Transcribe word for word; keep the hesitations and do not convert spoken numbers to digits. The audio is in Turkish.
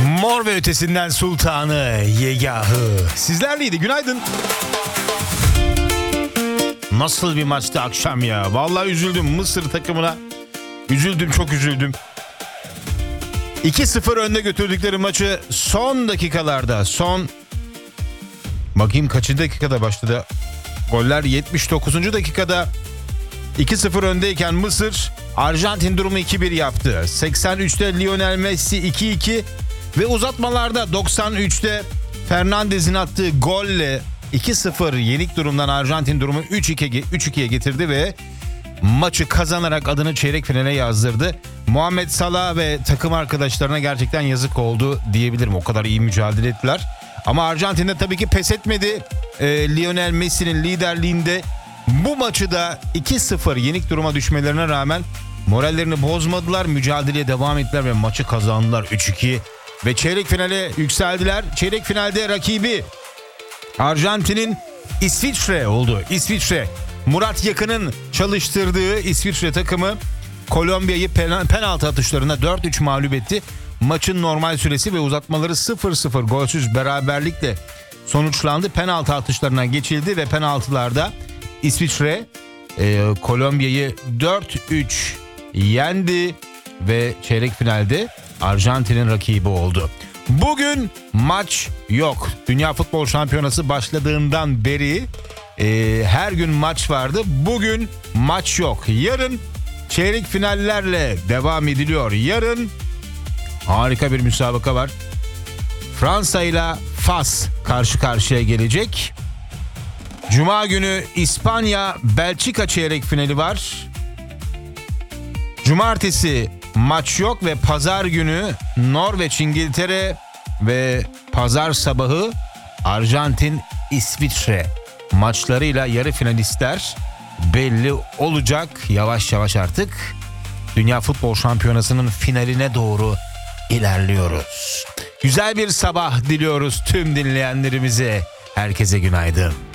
Mor ve ötesinden sultanı yegahı sizlerleydi. Günaydın. Nasıl bir maçtı akşam ya. Vallahi üzüldüm Mısır takımına. Üzüldüm, çok üzüldüm. iki sıfır önde götürdükleri maçı son dakikalarda, son bakayım kaçıncı dakikada başladı. Goller yetmiş dokuzuncu dakikada iki sıfır öndeyken Mısır Arjantin durumu iki bir yaptı. seksen üçte Lionel Messi iki iki ve uzatmalarda doksan üçte Fernandez'in attığı golle iki sıfır yenik durumdan Arjantin durumu üç ikiye getirdi ve maçı kazanarak adını çeyrek finale yazdırdı. Muhammed Salah ve takım arkadaşlarına gerçekten yazık oldu diyebilirim. O kadar iyi mücadele ettiler. Ama Arjantin'de tabii ki pes etmedi. Ee, Lionel Messi'nin liderliğinde bu maçı da iki sıfır yenik duruma düşmelerine rağmen morallerini bozmadılar. Mücadeleye devam ettiler ve maçı kazandılar üç iki. Ve çeyrek finale yükseldiler. Çeyrek finalde rakibi Arjantin'in İsviçre oldu. İsviçre. Murat Yakın'ın çalıştırdığı İsviçre takımı Kolombiya'yı penaltı atışlarına dört üç mağlup etti. Maçın normal süresi ve uzatmaları sıfır sıfır golsüz beraberlikle sonuçlandı. Penaltı atışlarına geçildi ve penaltılarda İsviçre e, Kolombiya'yı dört üç yendi ve çeyrek finalde Arjantin'in rakibi oldu. Bugün maç yok. Dünya Futbol Şampiyonası başladığından beri e, her gün maç vardı. Bugün maç yok. Yarın çeyrek finallerle devam ediliyor. Yarın harika bir müsabaka var. Fransa ile Fas karşı karşıya gelecek. Cuma günü İspanya Belçika çeyrek finali var. Cumartesi maç yok ve pazar günü Norveç İngiltere ve pazar sabahı Arjantin İsviçre maçlarıyla yarı finalistler belli olacak. Yavaş yavaş artık Dünya Futbol Şampiyonası'nın finaline doğru ilerliyoruz. Güzel bir sabah diliyoruz tüm dinleyenlerimize. Herkese günaydın.